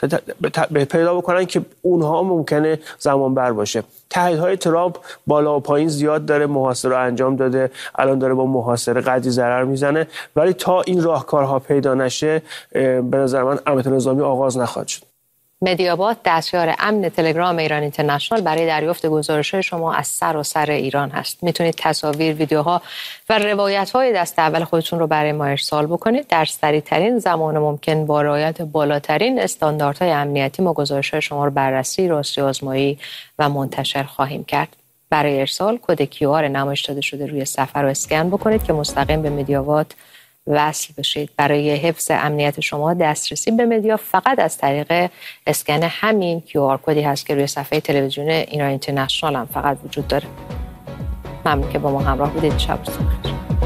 پیدا بکنن که اونها ممکنه زمان بر باشه. تهدیدهای ترامپ بالا و پایین زیاد داره، محاصره رو انجام داده، الان داره با محاصره قدری ضرر میزنه، ولی تا این راهکارها پیدا نشه به نظر من امنیت نظامی آغاز نخواهد شد. مدیاباد، دستیار امن تلگرام ایران اینترنشنال، برای دریافت گزارش‌های شما از سراسر ایران هست. میتونید تصاویر، ویدیوها و روایت‌های دست اول خودتون رو برای ما ارسال بکنید. در سریع‌ترین زمان ممکن با رعایت بالاترین استانداردهای امنیتی ما گزارش‌های شما رو بررسی، راستی آزمایی و منتشر خواهیم کرد. برای ارسال کد QR نمایش داده شده روی صفحه رو اسکن بکنید که مستقیم به مدیاباد وصل بشید. برای حفظ امنیت شما دسترسی به مدیا فقط از طریق اسکن همین QR کدی هست که روی صفحه تلویزیون ایران اینترنشنال هم فقط وجود داره. ممنون که با ما همراه بودید. شب بخیر.